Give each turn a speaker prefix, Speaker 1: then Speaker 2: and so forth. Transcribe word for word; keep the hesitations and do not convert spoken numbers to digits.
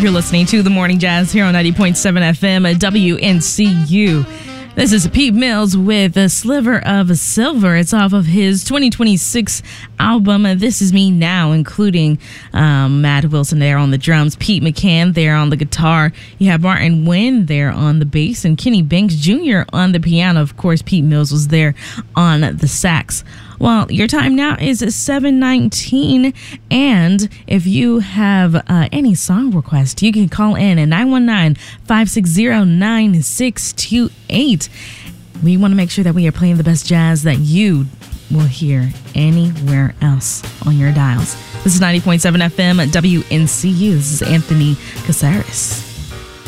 Speaker 1: You're listening to The Morning Jazz here on ninety point seven F M at W N C U. This is Pete Mills with A Sliver of Silver. It's off of his twenty twenty-six album, This Is Me Now, including um, Matt Wilson there on the drums, Pete McCann there on the guitar. You have Martin Wynn there on the bass and Kenny Banks Junior on the piano. Of course, Pete Mills was there on the sax. Well, your time now is seven nineteen, and if you have uh, any song request, you can call in at nine one nine, five six zero, nine six two eight. We want to make sure that we are playing the best jazz that you will hear anywhere else on your dials. This is ninety point seven F M at W N C U. This is Anthony Casares.